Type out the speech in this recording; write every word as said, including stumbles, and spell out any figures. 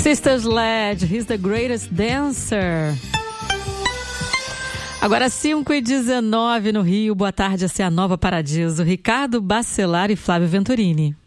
Sister Sledge, He's the Greatest Dancer. Agora cinco e dezenove no Rio. Boa tarde, essa é a Nova Paradiso. Ricardo Bacelar e Flávio Venturini.